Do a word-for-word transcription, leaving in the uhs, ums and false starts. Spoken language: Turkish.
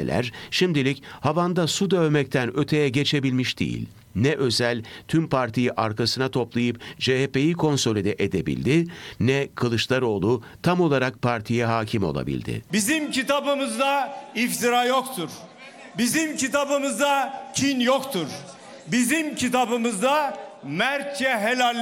liderler şimdilik havanda su dövmekten öteye geçebilmiş değil. Ne Özel tüm partiyi arkasına toplayıp C H P'yi konsolide edebildi, ne Kılıçdaroğlu tam olarak partiye hakim olabildi. Bizim kitabımızda iftira yoktur. Bizim kitabımızda kin yoktur. Bizim kitabımızda mertçe helal